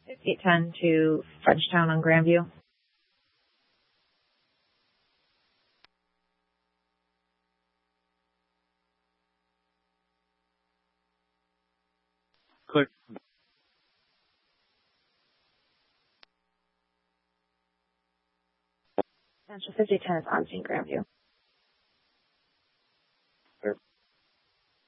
810 to Frenchtown on Grandview. Click. Central 5010 is on St. Grandview.